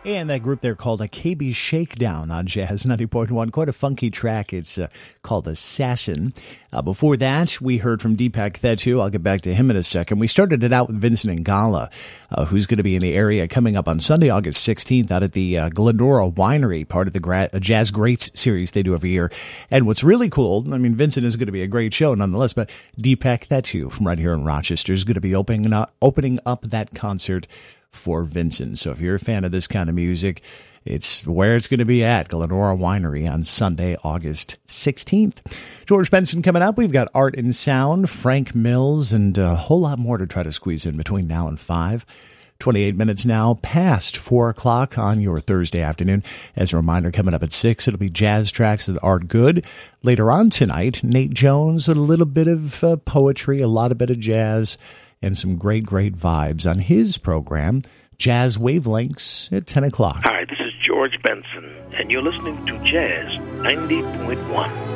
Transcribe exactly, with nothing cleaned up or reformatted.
And that group there called a K B Shakedown on Jazz ninety point one. Quite a funky track. It's uh, called Assassin. Uh, before that, we heard from Deepak Thetu. I'll get back to him in a second. We started it out with Vincent Ingala, uh, who's going to be in the area coming up on Sunday, August sixteenth, out at the uh, Glendora Winery, part of the gra- uh, Jazz Greats series they do every year. And what's really cool, I mean, Vincent is going to be a great show nonetheless, but Deepak Thetu from right here in Rochester is going to be opening up, opening up that concert for Vincent. So if you're a fan of this kind of music, it's where it's going to be at, Glendora Winery on Sunday, August sixteenth. George Benson coming up. We've got Art and Sound, Frank Mills, and a whole lot more to try to squeeze in between now and five. twenty-eight minutes now past four o'clock on your Thursday afternoon. As a reminder, coming up at six, it'll be jazz tracks that are good. Later on tonight, Nate Jones with a little bit of uh, poetry, a lot of bit of jazz, and some great, great vibes on his program, Jazz Wavelengths, at ten o'clock. Hi, this is George Benson, and you're listening to Jazz ninety point one.